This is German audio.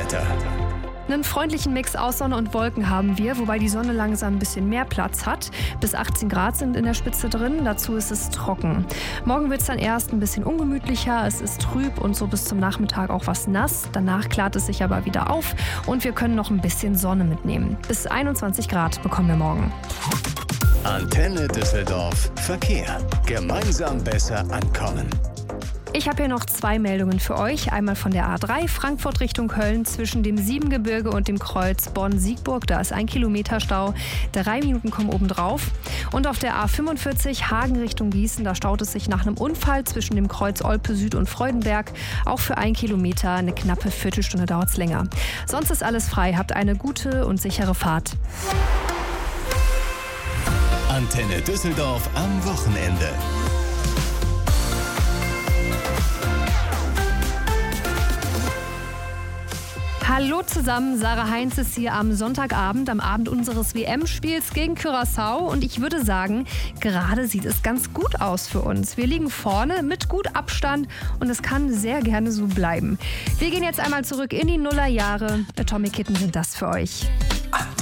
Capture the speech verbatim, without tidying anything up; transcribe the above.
Wetter. Einen freundlichen Mix aus Sonne und Wolken haben wir, wobei die Sonne langsam ein bisschen mehr Platz hat. Bis achtzehn Grad sind in der Spitze drin, dazu ist es trocken. Morgen wird es dann erst ein bisschen ungemütlicher, es ist trüb und so bis zum Nachmittag auch was nass. Danach klart es sich aber wieder auf und wir können noch ein bisschen Sonne mitnehmen. Bis einundzwanzig Grad bekommen wir morgen. Antenne Düsseldorf Verkehr. Gemeinsam besser ankommen. Ich habe hier noch zwei Meldungen für euch. Einmal von der A drei Frankfurt Richtung Köln zwischen dem Siebengebirge und dem Kreuz Bonn-Siegburg. Da ist ein Kilometer Stau. Drei Minuten kommen obendrauf. Und auf der A fünfundvierzig Hagen Richtung Gießen. Da staut es sich nach einem Unfall zwischen dem Kreuz Olpe Süd und Freudenberg. Auch für ein Kilometer eine knappe Viertelstunde dauert es länger. Sonst ist alles frei. Habt eine gute und sichere Fahrt. Antenne Düsseldorf am Wochenende. Hallo zusammen, Sarah Heinz ist hier am Sonntagabend, am Abend unseres W M-Spiels gegen Curaçao und ich würde sagen, gerade sieht es ganz gut aus für uns. Wir liegen vorne mit gut Abstand und es kann sehr gerne so bleiben. Wir gehen jetzt einmal zurück in die Nullerjahre. Atomic Kitten sind das für euch. Antenne.